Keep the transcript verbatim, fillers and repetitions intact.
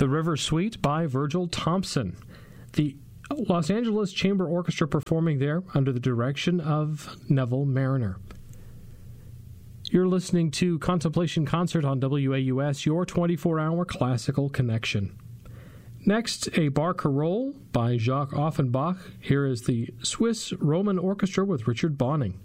The River Suite by Virgil Thompson. The Los Angeles Chamber Orchestra performing there under the direction of Neville Mariner. You're listening to Contemplation Concert on W A U S, your twenty-four hour classical connection. Next, a barcarolle by Jacques Offenbach. Here is the Swiss Roman Orchestra with Richard Bonning.